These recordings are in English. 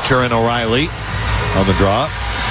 Beecher and O'Reilly on the draw.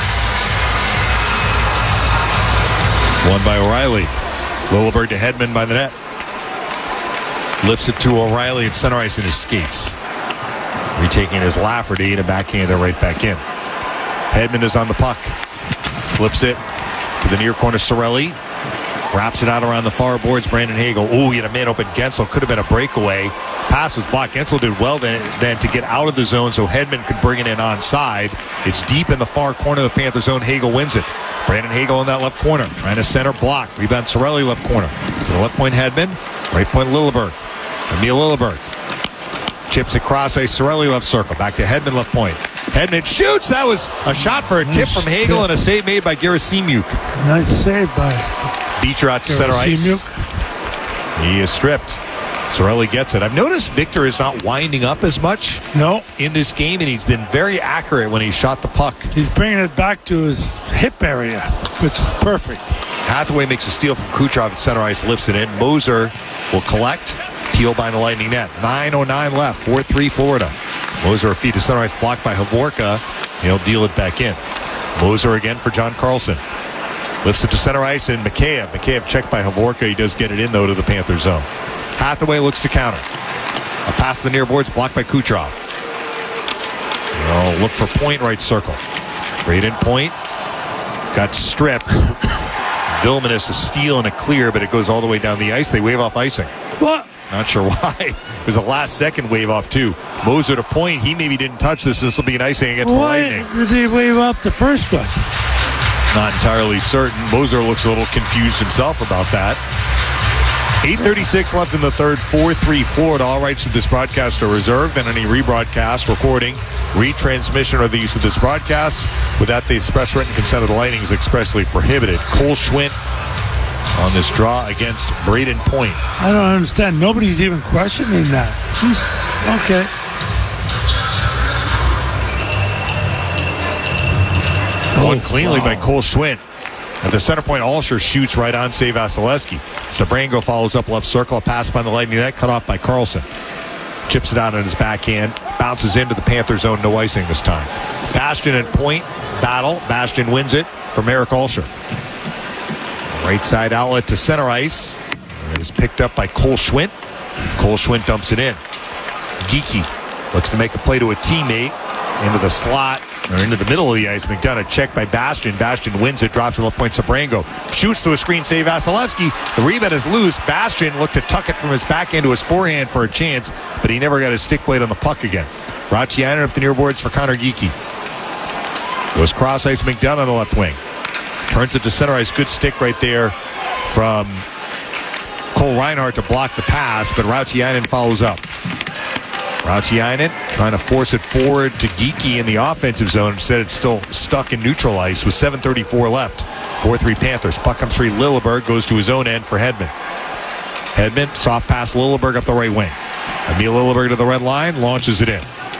Won by O'Reilly. Lilleberg to Hedman by the net. Lifts it to O'Reilly at center ice in his skates. Retaking his Lafferty and backhand it right back in. Hedman is on the puck. Slips it to the near corner. Cirelli wraps it out around the far boards. Brandon Hagel. Oh, he had a man open. Gensel could have been a breakaway. Pass was blocked. Gensel did well then to get out of the zone so Hedman could bring it in onside. It's deep in the far corner of the Panther zone. Hagel wins it. Brandon Hagel in that left corner. Trying to center block. Rebound Cirelli left corner. To the left point Hedman. Right point Lilleberg. Emil Lilleberg. Chips across ice. Cirelli left circle. Back to Hedman left point. Hedman shoots. That was a shot for a tip from Hagel and a save made by Gerasimuk. Nice save by Beecher out to center ice. He is stripped. Cirelli gets it. I've noticed Victor is not winding up as much in this game, and he's been very accurate when he shot the puck. He's bringing it back to his hip area, which is perfect. Hathaway makes a steal from Kucherov at center ice, lifts it in. Moser will collect. Peel by the Lightning net. 9:09 left. 4-3 Florida. Moser a feed to center ice blocked by Havorka. He'll deal it back in. Moser again for John Carlson. Lifts it to center ice and Mikheyev. Mikheyev checked by Havorka. He does get it in though to the Panther zone. Hathaway looks to counter. A pass to the near boards blocked by Kucherov. Look for point right circle. Braden Point got stripped. Vilmanis a steal and a clear, but it goes all the way down the ice. They wave off icing. What? Not sure why. It was a last second wave off too. Moser to Point. He maybe didn't touch this. This will be an icing against the Lightning. Why did he wave off the first one? Not entirely certain. Moser looks a little confused himself about that. 8:36 left in the third. 4-3 Florida. All rights to this broadcast are reserved, and any rebroadcast, recording, retransmission, or the use of this broadcast without the express written consent of the Lightning is expressly prohibited. Cole Schwindt on this draw against Braden Point. I don't understand. Nobody's even questioning that. Okay. Won cleanly by Cole Schwindt. At the center point, Alsher shoots right on save Vasilevsky. Sabrango follows up left circle. A pass by the Lightning net, cut off by Carlson. Chips it out on his backhand. Bounces into the Panther zone. No icing this time. Bastian and Point battle. Bastian wins it from Eric Alsher. Right side outlet to center ice. It is picked up by Cole Schwindt. Cole Schwindt dumps it in. Geekie looks to make a play to a teammate. Into the slot, or into the middle of the ice. McDonough checked by Bastian. Bastian wins it, drops to left point. Sabrango shoots through a screen save. Vasilevsky. The rebound is loose. Bastian looked to tuck it from his backhand to his forehand for a chance, but he never got his stick blade on the puck again. Rachianen up the near boards for Connor Geekie. Goes cross ice. McDonough on the left wing. Turns it to center ice. Good stick right there from Cole Reinhardt to block the pass, but Rachianen follows up. Rachianen trying to force it forward to Geekie in the offensive zone. Instead, it's still stuck in neutral ice with 7:34 left. 4-3 Panthers. Puck comes free. Lilleberg goes to his own end for Hedman. Hedman, soft pass Lilleberg up the right wing. Emil Lilleberg to the red line, launches it in.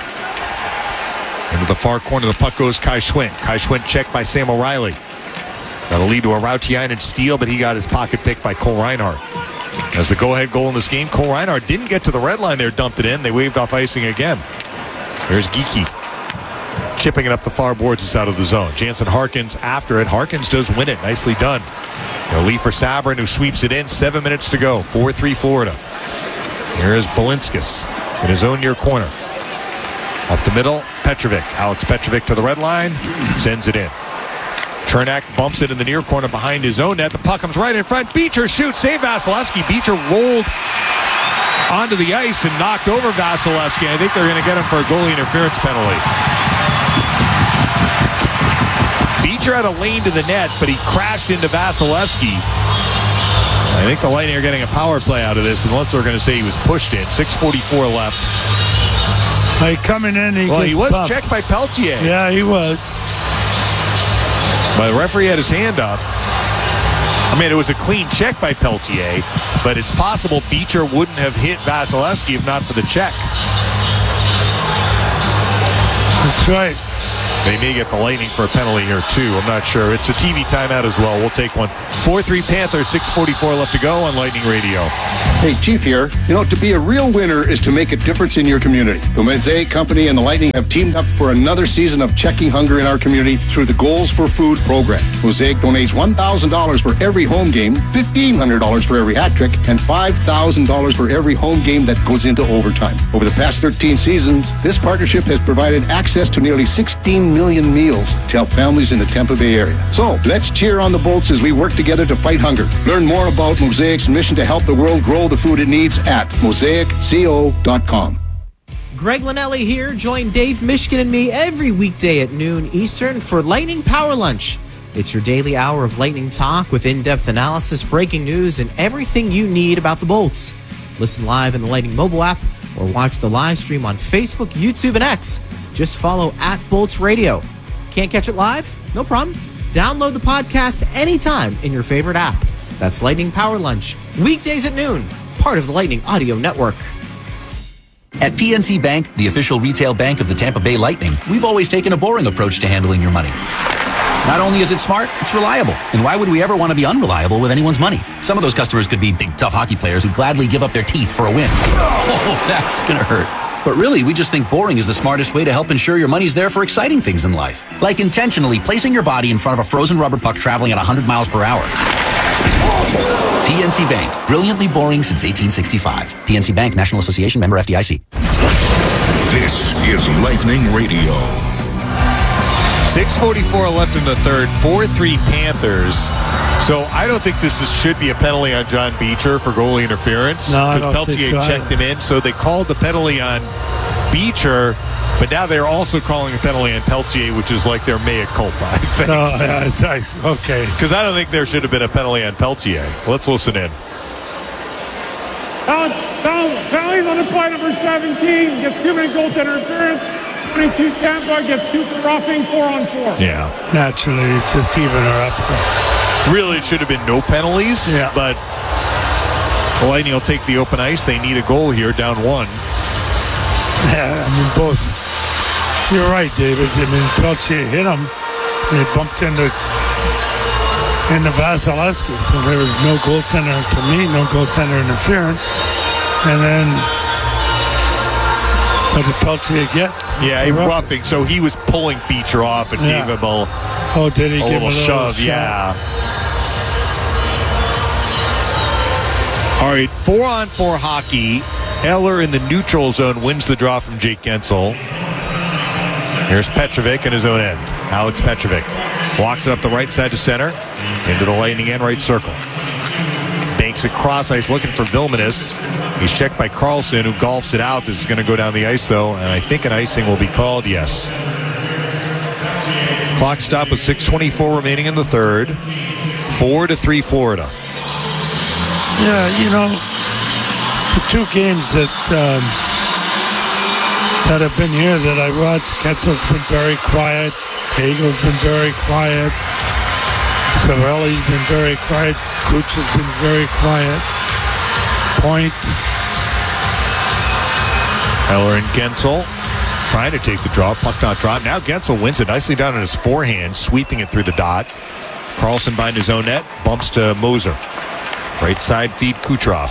Into the far corner, the puck goes Kai Schwindt. Kai Schwindt checked by Sam O'Reilly. That'll lead to a Rachianen steal, but he got his pocket picked by Cole Reinhardt. As the go-ahead goal in this game, Cole Reinhardt didn't get to the red line there, dumped it in. They waved off icing again. There's Geekie. Chipping it up the far boards. It's out of the zone. Jansen Harkins after it. Harkins does win it. Nicely done. A lead for Sabrin, who sweeps it in. 7 minutes to go. 4-3 Florida. Here's Balinskis in his own near corner. Up the middle, Petrovic. Alex Petrovic to the red line. Sends it in. Chernak bumps it in the near corner behind his own net. The puck comes right in front. Beecher shoots. Save Vasilevsky. Beecher rolled onto the ice and knocked over Vasilevsky. I think they're going to get him for a goalie interference penalty. Beecher had a lane to the net, but he crashed into Vasilevsky. I think the Lightning are getting a power play out of this, unless they're going to say he was pushed in. 6:44 left. Coming in, he was bumped. checked by Peltier. Yeah, he was. But the referee had his hand up. I mean, it was a clean check by Peltier, but it's possible Beecher wouldn't have hit Vasilevsky if not for the check. That's right. They may get the Lightning for a penalty here, too. I'm not sure. It's a TV timeout as well. We'll take one. 4-3 Panthers, 6:44 left to go on Lightning Radio. Hey, Chief here. You know, to be a real winner is to make a difference in your community. The Mosaic Company and the Lightning have teamed up for another season of checking hunger in our community through the Goals for Food program. Mosaic donates $1,000 for every home game, $1,500 for every hat trick, and $5,000 for every home game that goes into overtime. Over the past 13 seasons, this partnership has provided access to nearly 16 million meals to help families in the Tampa Bay area. So, let's cheer on the Bolts as we work together to fight hunger. Learn more about Mosaic's mission to help the world grow the food it needs at mosaicco.com. Greg Linnelli here. Join Dave Mishkin and me every weekday at noon Eastern for Lightning Power Lunch. It's your daily hour of Lightning talk with in-depth analysis, breaking news, and everything you need about the Bolts. Listen live in the Lightning mobile app or watch the live stream on Facebook, YouTube, and X. Just follow @Bolts Radio. Can't catch it live? No problem. Download the podcast anytime in your favorite app. That's Lightning Power Lunch, weekdays at noon, part of the Lightning Audio Network. At PNC Bank, the official retail bank of the Tampa Bay Lightning, we've always taken a boring approach to handling your money. Not only is it smart, it's reliable. And why would we ever want to be unreliable with anyone's money? Some of those customers could be big, tough hockey players who gladly give up their teeth for a win. Oh, that's gonna hurt. But really, we just think boring is the smartest way to help ensure your money's there for exciting things in life. Like intentionally placing your body in front of a frozen rubber puck traveling at 100 miles per hour. PNC Bank, brilliantly boring since 1865. PNC Bank, National Association, member FDIC. This is Lightning Radio. 6:44 left in the third, 4-3 Panthers. So I don't think should be a penalty on John Beecher for goalie interference. No, I because don't think Peltier so checked him in, so they called the penalty on Beecher, but now they're also calling a penalty on Peltier, which is like their mea culpa, I think. No, okay. Because I don't think there should have been a penalty on Peltier. Let's listen in. Penalties on the play, number 17, gets 2-minute goaltender interference. 22 Tampa gets 2 for roughing, 4-on-4. Yeah. Naturally, it's just even her up. Really, it should have been no penalties, but the Lightning will take the open ice. They need a goal here, down 1. Yeah, I mean, both. You're right, David. I mean, Peltier hit him, and he bumped into Vasilevsky, so there was no goaltender, to me, no goaltender interference. And then, what did Peltier get? Yeah, roughing. So he was pulling Beecher off and gave him did he give little shove? Yeah. All right, 4-on-4 hockey. Eller in the neutral zone wins the draw from Jake Gensel. Here's Petrovic in his own end. Alex Petrovic walks it up the right side to center, into the Lightning end right circle. Banks across ice looking for Vilmanis. He's checked by Carlson, who golfs it out. This is going to go down the ice, though, and I think an icing will be called, yes. Clock stop with 6:24 remaining in the third. 4-3 Florida. Yeah, you know, the two games that have been here that I watched, Getzel's been very quiet. Hagel's been very quiet. Sorelli's been very quiet. Kuch has been very quiet. Point. Eller and Gensel trying to take the draw. Puck not dropped. Now Gensel wins it nicely down on his forehand, sweeping it through the dot. Carlson behind his own net. Bumps to Moser. Right side feed Kucherov.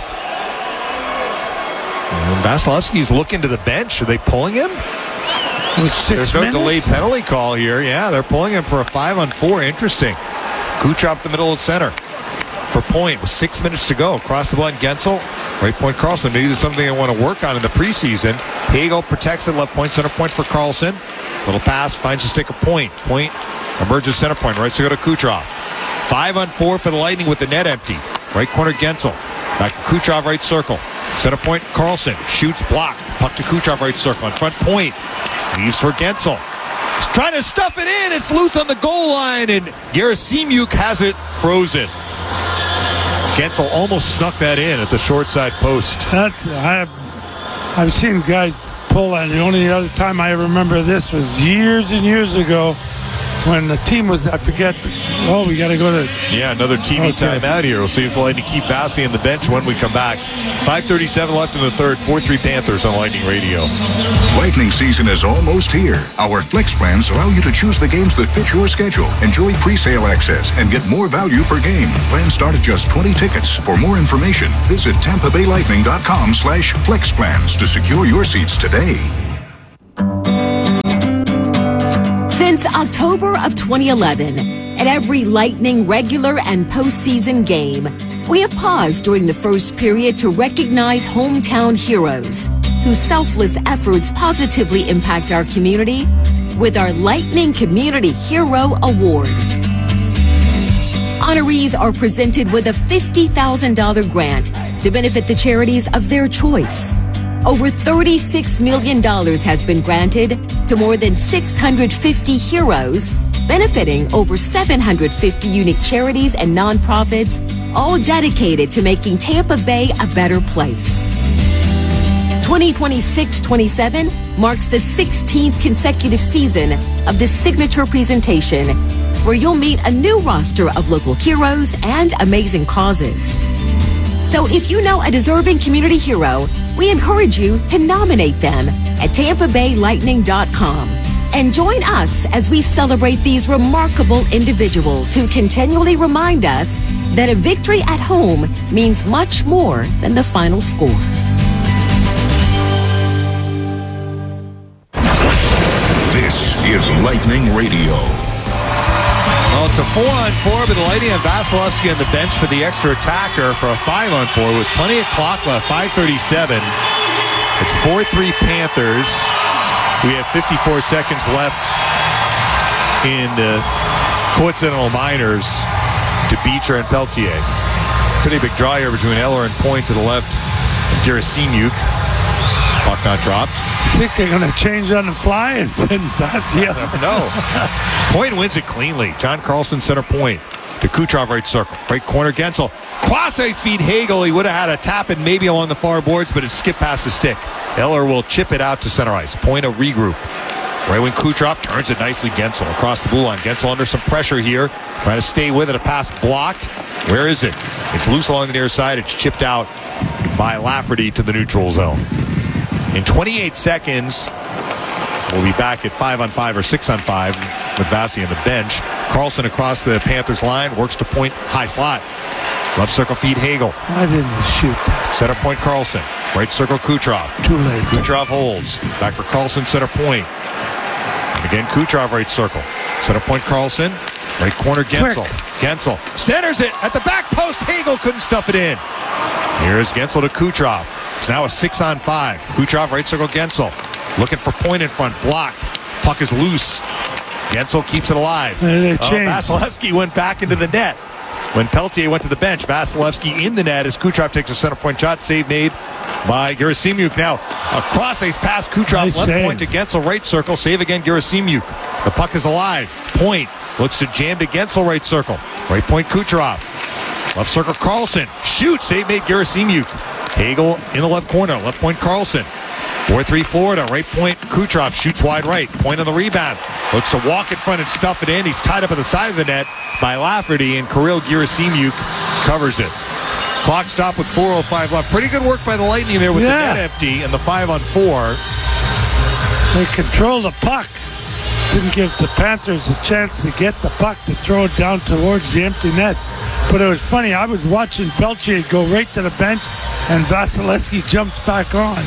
And Vasilevsky's looking to the bench. Are they pulling him? With 6 There's no minutes? delayed penalty call here. Yeah, they're pulling him for a 5-on-4. Interesting. Kucherov the middle of center for point with 6 minutes to go. Across the line, Gensel. Right point, Carlson. Maybe there's something they want to work on in the preseason. Hagel protects it, left point, center point for Carlson. Little pass, finds a stick of point. Point emerges center point, right to go to Kucherov. 5-on-4 for the Lightning with the net empty. Right corner, Gensel. Back to Kucherov, right circle. Center point, Carlson. Shoots, blocked. Puck to Kucherov, right circle. On front point. Leaves for Gensel. He's trying to stuff it in. It's loose on the goal line, and Gerasimuk has it frozen. Gensel almost snuck that in at the short side post. I've seen guys pull that. The only other time I remember this was years and years ago when the team was, I forget Oh, we got to go to... Yeah, another TV Okay. timeout here. We'll see if the Lightning keep Vasi on the bench when we come back. 5:37 left in the third. 4-3 Panthers on Lightning Radio. Lightning season is almost here. Our Flex plans allow you to choose the games that fit your schedule. Enjoy pre-sale access and get more value per game. Plans start at just 20 tickets. For more information, visit TampaBayLightning.com/FlexPlans to secure your seats today. Since October of 2011, at every Lightning regular and postseason game, we have paused during the first period to recognize hometown heroes whose selfless efforts positively impact our community with our Lightning Community Hero Award. Honorees are presented with a $50,000 grant to benefit the charities of their choice. Over $36 million has been granted to more than 650 heroes, benefiting over 750 unique charities and nonprofits, all dedicated to making Tampa Bay a better place. 2026-27 marks the 16th consecutive season of this signature presentation, where you'll meet a new roster of local heroes and amazing causes. So if you know a deserving community hero, we encourage you to nominate them at TampaBayLightning.com. And join us as we celebrate these remarkable individuals who continually remind us that a victory at home means much more than the final score. This is Lightning Radio. Well, it's a 4-on-4, but the Lightning have Vasilevsky on the bench for the extra attacker for a 5-on-4 with plenty of clock left, 5:37. It's 4-3 Panthers. We have 54 seconds left in the coincidental minors to Beecher and Peltier. Pretty big draw here between Eller and Point to the left of Gerasimuk. Puck not dropped. I think they're going to change on the fly and send Vasi. No. Point wins it cleanly. John Carlson center point to Kucherov right circle. Right corner Gensel. Cross-ice feed Hagel. He would have had a tap in maybe along the far boards, but it skipped past the stick. Eller will chip it out to center ice. Point a regroup. Right when Kucherov turns it nicely. Gensel across the blue line. Gensel under some pressure here. Trying to stay with it. A pass blocked. Where is it? It's loose along the near side. It's chipped out by Lafferty to the neutral zone. In 28 seconds, we'll be back at 5-on-5 or 6-on-5 with Vasi on the bench. Carlson across the Panthers line, works to Point, high slot. Left circle feed Hagel. Why didn't you shoot that? Center point Carlson. Right circle Kucherov. Too late. Kucherov holds. Back for Carlson, center point. And again, Kucherov right circle. Center point Carlson. Right corner Gensel. Gensel centers it at the back post. Hagel couldn't stuff it in. Here's Gensel to Kucherov. It's now a 6-on-5. Kucherov right circle Gensel. Looking for Point in front. Blocked. Puck is loose. Gensel keeps it alive. Vasilevsky went back into the net. When Peltier went to the bench, Vasilevsky in the net as Kucherov takes a center point shot. Save made by Gerasimuk. Now a cross-ice pass. Kucherov Nice left save. point to Gensel right circle. Save again Gerasimuk. The puck is alive. Point looks to jam to Gensel right circle. Right point Kucherov. Left circle Carlson. Shoot. Save made Gerasimuk. Hagel in the left corner. Left point Carlson. 4-3 Florida. Right point Kucherov shoots wide right. Point on the rebound. Looks to walk in front and stuff it in. He's tied up at the side of the net by Lafferty, and Kirill Gerasimuk covers it. Clock stop with 4:05 left. Pretty good work by the Lightning there with the net empty and the 5-on-4. They control the puck. Didn't give the Panthers a chance to get the puck to throw it down towards the empty net. But it was funny. I was watching Peltier go right to the bench, and Vasilevsky jumps back on.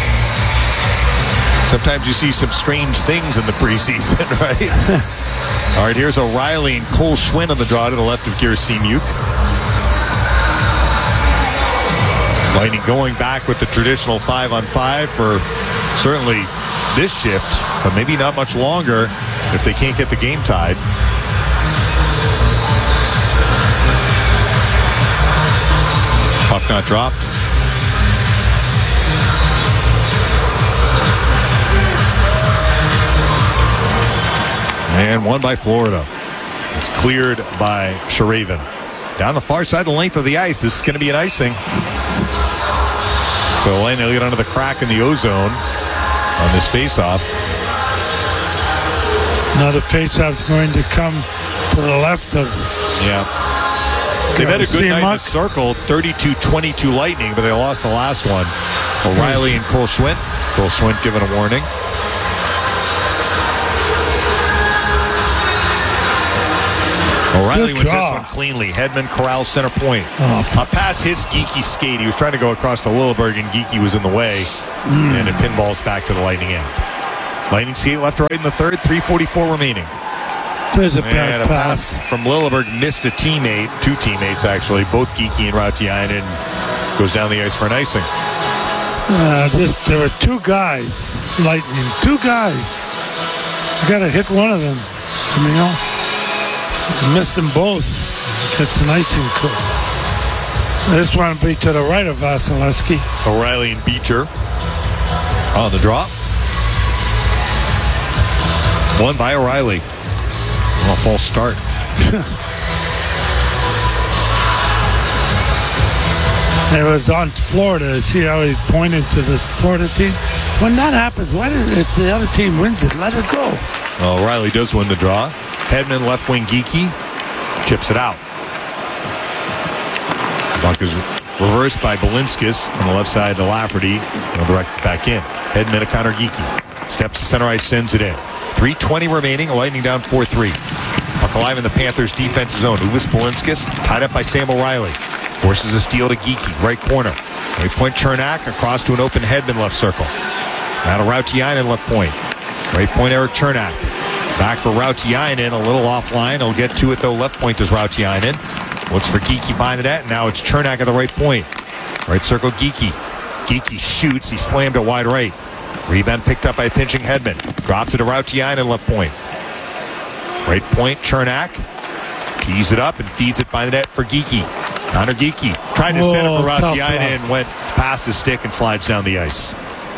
Sometimes you see some strange things in the preseason, right? All right, here's O'Reilly and Cole Schwinn on the draw to the left of Gerasimuk. Lightning going back with the traditional 5-on-5 for certainly this shift, but maybe not much longer if they can't get the game tied. Puck not dropped. And won by Florida. It's cleared by Sherraven. Down the far side, the length of the ice. This is going to be an icing. So Lightning will get under the crack in the ozone on this faceoff. Now the faceoff is going to come to to the left of. Yeah. They've had a good night in the Seamuck. circle, 32-22 Lightning, but they lost the last one. O'Reilly and Cole Schwint. Cole Schwint given a warning. O'Reilly Good wins this draw. one cleanly. Hedman corrals center point. A pass hits Geeky's skate. He was trying to go across to Lilleberg, and Geeky was in the way. And it pinballs back to the Lightning end. Lightning skate left to right in the third, 3:44 remaining. There's a And bad a pass. pass from Lilleberg missed a teammate, two teammates actually, both Geeky and Rautiainen. Goes down the ice for an icing. There were two guys, Lightning, two guys. You got to hit one of them, you know. You missed them both. Gets an icing call. This one will be to the right of Vasilevsky. O'Reilly and Beecher on the drop. Won by O'Reilly. A false start. It was on Florida. See how he pointed to the Florida team? When that happens, if the other team wins it, let it go. Well, O'Reilly does win the draw. Hedman left wing Geeky. Chips it out. Puck is reversed by Balinskis on the left side to Lafferty. He'll direct it back in. Hedman to Connor Geeky. Steps to center ice, sends it in. 3:20 remaining. Lightning down 4-3. Puck alive in the Panthers' defensive zone. Uvis Balinskis tied up by Sam O'Reilly. Forces a steal to Geeky. Right corner. Right point Chernak across to an open Hedman left circle. Now to Rautiainen left point. Right point Eric Chernak. Back for Rautiainen. A little offline. He'll get to it though. Left point is Rautiainen. Looks for Geeky behind the net. Now it's Chernak at the right point. Right circle Geeky. Geeky shoots. He slammed it wide right. Rebound picked up by pinching Hedman. Drops it to Rautiainen left point. Right point Chernak. Tees it up and feeds it by the net for Geeky. Connor Geeky tried to send it for Rautiainen and went past his stick and slides down the ice.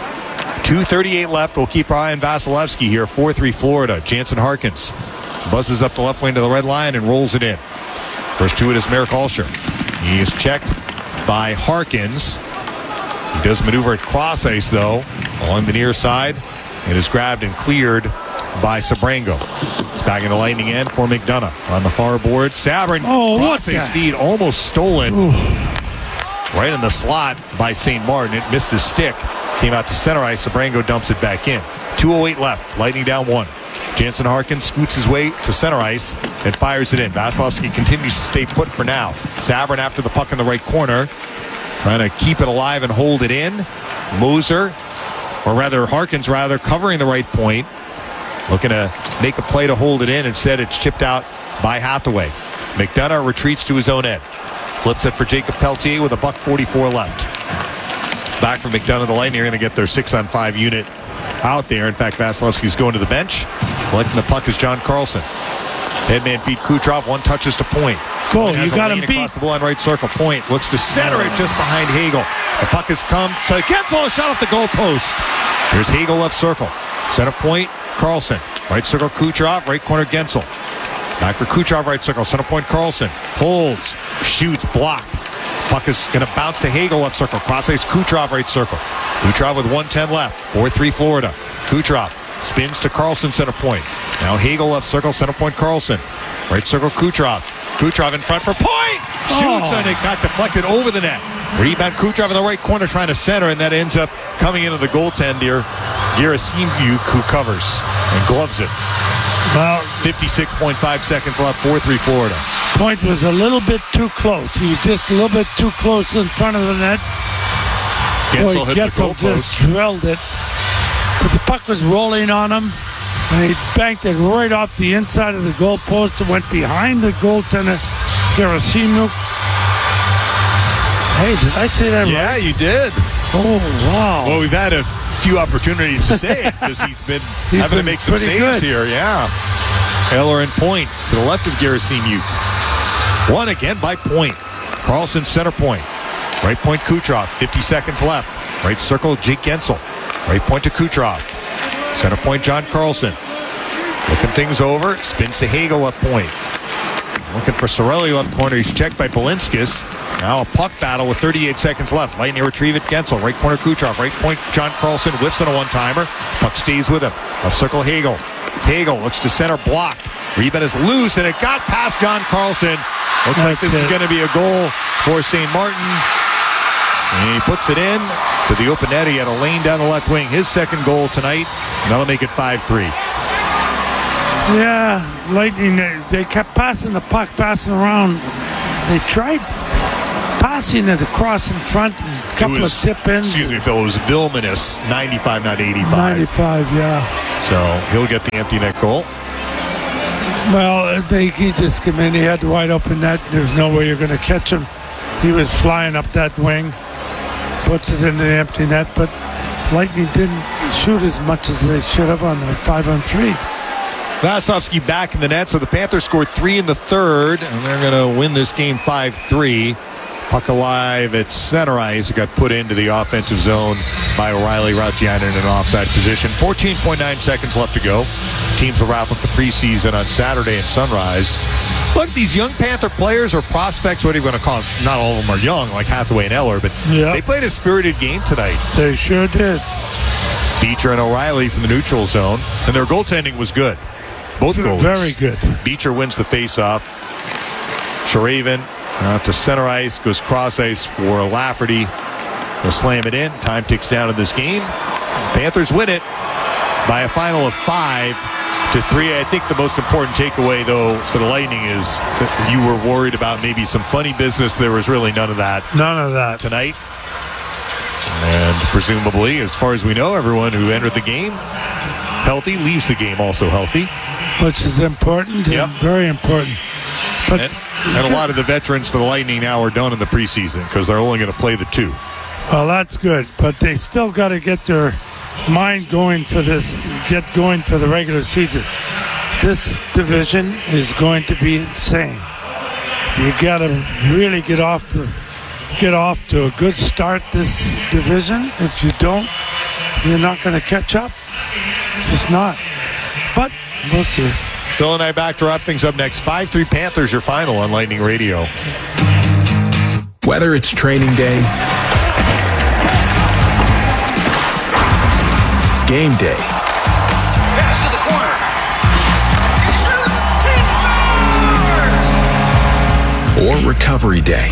2:38 left. We'll keep our eye on Vasilevsky here. 4-3 Florida. Jansen Harkins buzzes up the left wing to the red line and rolls it in. First to it is Merrick Alsher. He is checked by Harkins. He does maneuver at cross ice though along the near side. It is grabbed and cleared by Sabrango. It's back in the Lightning end for McDonough. On the far board, Sabrin cross ice feed almost stolen. Right in the slot by St. Martin. It missed his stick. Came out to center ice. Sabrango dumps it back in. 2:08 left. Lightning down 1. Jansen Harkins scoots his way to center ice and fires it in. Vasilevsky continues to stay put for now. Sabrin after the puck in the right corner. Trying to keep it alive and hold it in. Moser, or rather Harkins covering the right point. Looking to make a play to hold it in. Instead, it's chipped out by Hathaway. McDonough retreats to his own end. Flips it for Jacob Peltier with $1:44 left. Back from McDonough, the Lightning are going to get their 6-on-5 unit out there. In fact, Vasilevsky's going to the bench. Collecting the puck is John Carlson. Headman feed Kucherov. One touches to point. Goal, you got him beat. Across the blue line right circle. Point looks to center it just behind Hagel. The puck has come to Gensel. A shot off the goal post. Here's Hagel left circle. Center point, Carlson. Right circle, Kucherov. Right corner, Gensel. Back for Kucherov, right circle. Center point, Carlson. Holds. Shoots. Blocked. Puck is going to bounce to Hagel left circle. Cross ice, Kucherov right circle. Kucherov with 1:10 left. 4-3 Florida. Kucherov spins to Carlson center point. Now Hagel left circle, center point Carlson. Right circle, Kucherov. Kucherov in front for point. Shoots and it got deflected over the net. Rebound Kucherov in the right corner trying to center, and that ends up coming into the goaltender Gerasimuk, who covers and gloves it. Well, 56.5 seconds left. 4-3 Florida. Point was a little bit too close. He was just a little bit too close in front of the net. Gensel hit the Gensel goalpost. just drilled it. But the puck was rolling on him, and he banked it right off the inside of the goalpost. It went behind the goaltender, Gerasimuk. Hey, did I say that right? Yeah, you did. Oh, wow. Well, we've had a few opportunities to say it because he's been having to make some pretty saves good here. Yeah. Eller and Point to the left of Gerasimuk. Won again by Point. Carlson center point. Right point Kucherov. 50 seconds left. Right circle Jake Gensel. Right point to Kucherov. Center point John Carlson. Looking things over. Spins to Hagel left point. Looking for Sorelli left corner. He's checked by Balinskis. Now a puck battle with 38 seconds left. Lightning retrieve it. Gensel. Right corner Kucherov. Right point John Carlson. Whiffs on a one-timer. Puck stays with him. Left circle Hagel. Hagel looks to center. Blocked. Rebound is loose, and it got past John Carlson. Looks like this is going to be a goal for St. Martin. And he puts it in to the open net. He had a lane down the left wing. His second goal tonight, and that'll make it 5-3. Yeah, Lightning, they kept passing the puck, passing around. They tried passing it across in front and a couple of tip-ins. Excuse me, Phil. It was Vilmanis, 95, not 85. 95, yeah. So he'll get the empty net goal. Well, he just came in. He had the wide open net. There's no way you're going to catch him. He was flying up that wing, puts it into the empty net, but Lightning didn't shoot as much as they should have on the 5-on-3. Vasilevsky back in the net, so the Panthers scored 3 in the third, and they're going to win this game 5-3. Puck alive at center ice. It got put into the offensive zone by O'Reilly. Rautiainen in an offside position. 14.9 seconds left to go. Teams will wrap up the preseason on Saturday in Sunrise. Look, these young Panther players or prospects, what are you going to call them? Not all of them are young, like Hathaway and Eller, but they played a spirited game tonight. They sure did. Beecher and O'Reilly from the neutral zone, and their goaltending was good. Both goals. Very good. Beecher wins the faceoff. Sherraven out to center ice, goes cross ice for Lafferty. He'll slam it in. Time ticks down in this game. Panthers win it by a final of 5-3. I think the most important takeaway, though, for the Lightning is that you were worried about maybe some funny business. There was really none of that. None of that tonight. And presumably, as far as we know, everyone who entered the game healthy leaves the game also healthy. Which is important, very important. But and a lot of the veterans for the Lightning now are done in the preseason because they're only going to play the 2. Well, that's good, but they still got to get their mind going for this, get going for the regular season. This division is going to be insane. You got to really get off to a good start this division. If you don't, you're not going to catch up. Just not. But we'll see. Phil and I back to wrap things up next. 5-3 Panthers, your final on Lightning Radio. Whether it's training day, game day, pass to the corner, or recovery day,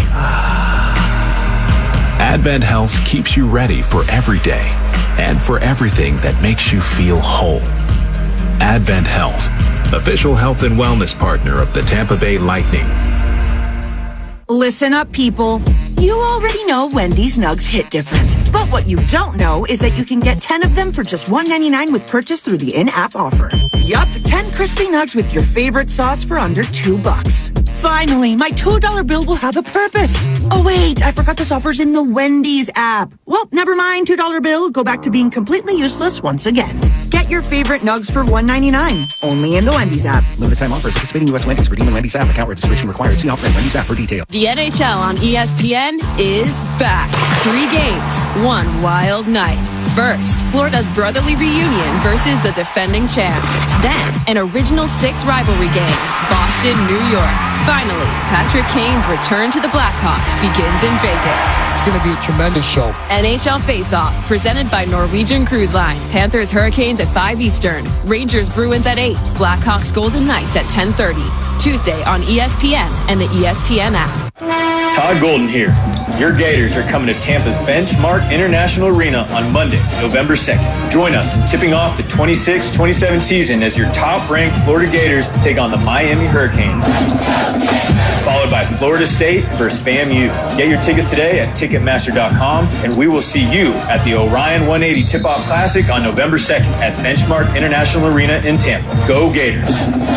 Advent Health keeps you ready for every day and for everything that makes you feel whole. Advent Health, official health and wellness partner of the Tampa Bay Lightning. Listen up, people. You already know Wendy's Nugs hit different. But what you don't know is that you can get 10 of them for just $1.99 with purchase through the in-app offer. Yup, 10 crispy nugs with your favorite sauce for under $2. Finally, my $2 bill will have a purpose. Oh wait, I forgot this offer's in the Wendy's app. Well, never mind, $2 bill, go back to being completely useless once again. Get your favorite nugs for $1.99, only in the Wendy's app. Limited time offer. Participating U.S. Wendy's. Redeem in Wendy's app. Account registration required. See offer in Wendy's app for details. The NHL on ESPN is back. 3 games, 1 wild night. First, Florida's brotherly reunion versus the defending champs. Then, an original 6 rivalry game, Boston, New York. Finally, Patrick Kane's return to the Blackhawks begins in Vegas. It's going to be a tremendous show. NHL Face-Off, presented by Norwegian Cruise Line. Panthers Hurricanes at 5 Eastern. Rangers Bruins at 8. Blackhawks Golden Knights at 10:30. Tuesday on ESPN and the ESPN app. Todd Golden here. Your Gators are coming to Tampa's Benchmark International Arena on Monday, November 2nd. Join us in tipping off the 26-27 season as your top-ranked Florida Gators take on the Miami Hurricanes. Followed by Florida State versus FAMU. Get your tickets today at Ticketmaster.com, and we will see you at the Orion 180 Tip-Off Classic on November 2nd at Benchmark International Arena in Tampa. Go Gators!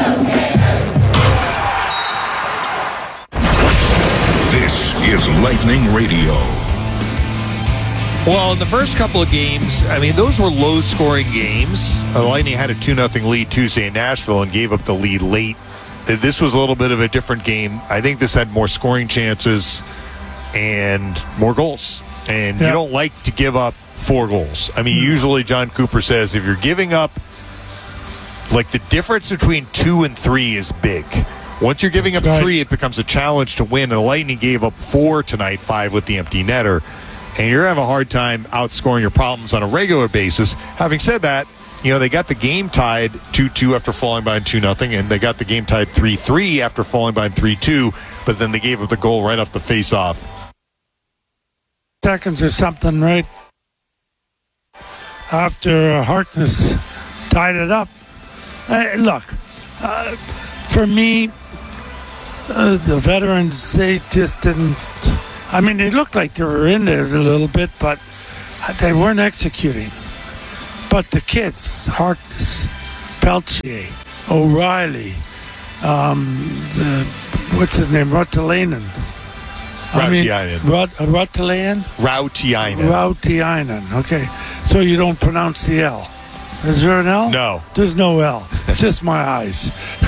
This is Lightning Radio. Well, in the first couple of games, I mean, those were low-scoring games. The Lightning had a 2-0 lead Tuesday in Nashville and gave up the lead late. This was a little bit of a different game. I think this had more scoring chances and more goals. And you don't like to give up 4 goals. I mean, usually John Cooper says if you're giving up, like the difference between 2 and 3 is big. Once you're giving up 3, it becomes a challenge to win. And the Lightning gave up 4 tonight, 5 with the empty netter. And you're having a hard time outscoring your problems on a regular basis. Having said that, they got the game tied 2-2 after falling behind 2-0, and they got the game tied 3-3 after falling behind 3-2, but then they gave up the goal right off the face-off. Seconds or something, right? After Harkness tied it up. Look, for me, the veterans, they just didn't. I mean, they looked like they were in there a little bit, but they weren't executing. But the kids, Harkness, Peltier, O'Reilly, what's his name, Rautiainen. Rautiainen. Okay, so you don't pronounce the L. Is there an L? No. There's no L. It's just my eyes.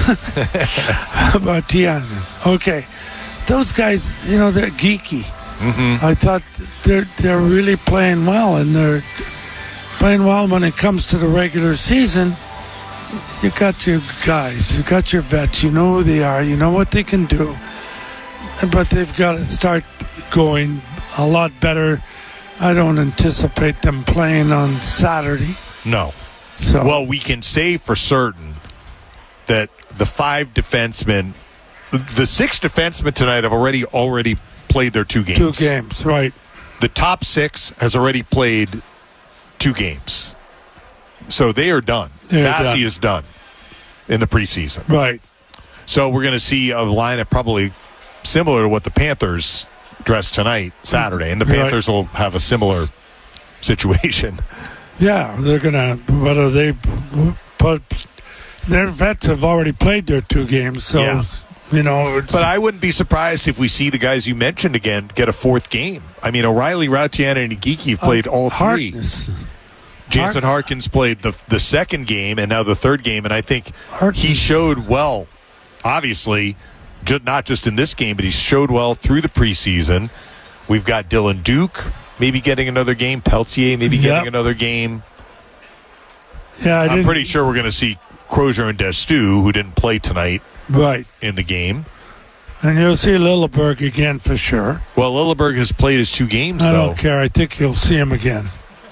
Rautiainen. Okay, those guys, they're geeky. Mm-hmm. I thought they're really playing well, and they're playing well when it comes to the regular season. You got your guys, you got your vets, you know who they are, you know what they can do. But they've got to start going a lot better. I don't anticipate them playing on Saturday. No. So, well, we can say for certain that the 5 defensemen, the 6 defensemen tonight have already played their 2 games. 2 games, right. The top 6 has already played 2 games. So they are done. Massey is done in the preseason. Right. So we're going to see a lineup probably similar to what the Panthers dressed tonight, Saturday. And the Panthers will have a similar situation. Yeah, they're going to, but their vets have already played their 2 games. So, But I wouldn't be surprised if we see the guys you mentioned again get a 4th game. I mean, O'Reilly, Rautiainen, and Geekie have played all 3. Harkness. Jansen Harkins played the 2nd game and now the 3rd game, and I think he showed well, obviously, not just in this game, but he showed well through the preseason. We've got Dylan Duke maybe getting another game, Peltier maybe getting another game. Yeah, I'm pretty sure we're going to see Crozier and Destu, who didn't play tonight, in the game. And you'll see Lilleberg again for sure. Well, Lilleberg has played his 2 games, I though. don't care. I think you'll see him again.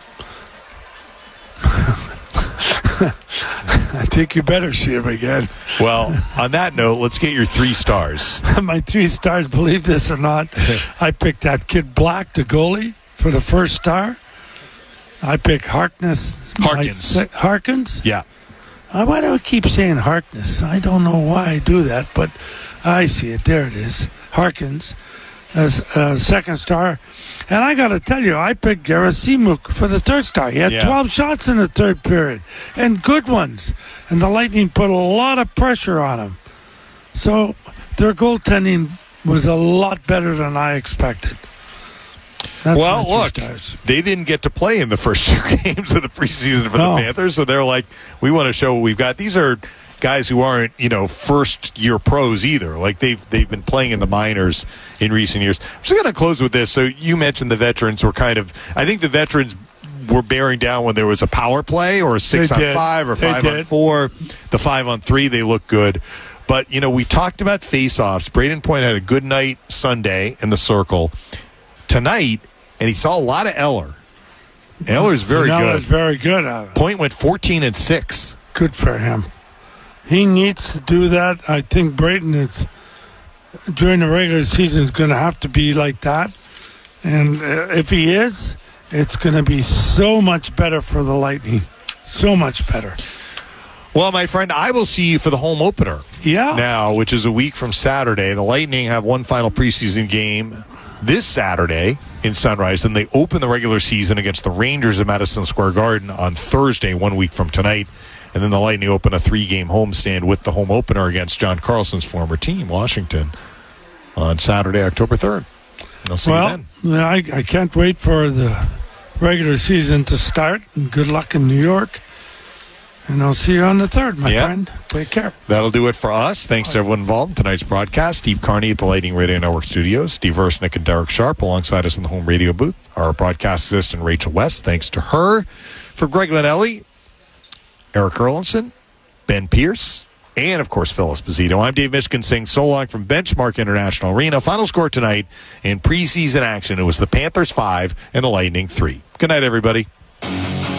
I think you better see him again. Well, on that note, let's get your 3 stars. My 3 stars, believe this or not, I picked that kid Black, the goalie, for the 1st star. I picked Harkness. Harkins? Yeah. Why do I keep saying Harkness? I don't know why I do that, but I see it. There it is. Harkins as 2nd star. And I got to tell you, I picked Gerasimuk for the 3rd star. He had 12 shots in the 3rd period, and good ones. And the Lightning put a lot of pressure on him. So their goaltending was a lot better than I expected. Well, look, they didn't get to play in the first 2 games of the preseason for the Panthers, so they're like, we want to show what we've got. These are guys who aren't, first-year pros either. Like, they've been playing in the minors in recent years. I'm just going to close with this. So you mentioned the veterans were I think the veterans were bearing down when there was a power play or a 6-on-5 or 5-on-4. The 5-on-3, they look good. But, we talked about face-offs. Braden Point had a good night Sunday in the Circle. Tonight, and he saw a lot of Eller. Eller's very good. Eller's very good. Point went 14-6. Good for him. He needs to do that. I think Braden is, during the regular season, is going to have to be like that. And if he is, it's going to be so much better for the Lightning. So much better. Well, my friend, I will see you for the home opener. Yeah. Now, which is a week from Saturday. The Lightning have one final preseason game this Saturday in Sunrise, and they open the regular season against the Rangers at Madison Square Garden on Thursday, 1 week from tonight. And then the Lightning open a 3-game homestand with the home opener against John Carlson's former team, Washington, on Saturday, October 3rd. I'll see you then. I can't wait for the regular season to start. And good luck in New York. And I'll see you on the 3rd, my friend. Take care. That'll do it for us. Thanks to everyone involved in tonight's broadcast. Steve Carney at the Lightning Radio Network studios. Steve Versnick and Derek Sharp alongside us in the home radio booth. Our broadcast assistant, Rachel West. Thanks to her. For Greg Linelli, Eric Erlinson, Ben Pierce, and, of course, Phil Esposito. I'm Dave Mishkin saying so long from Benchmark International Arena. Final score tonight in preseason action. It was the Panthers 5 and the Lightning 3. Good night, everybody.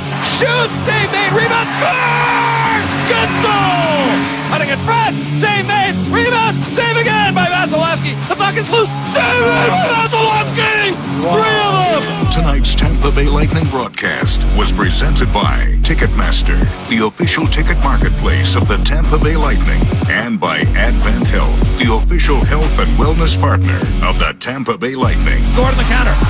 shoots, save made, rebound, score! Gunsel! Cutting in front, save made, rebound, save again by Vasilevsky. The puck is loose, save made by Vasilevsky! 3 of them! Tonight's Tampa Bay Lightning broadcast was presented by Ticketmaster, the official ticket marketplace of the Tampa Bay Lightning, and by Advent Health, the official health and wellness partner of the Tampa Bay Lightning. Scored on the counter.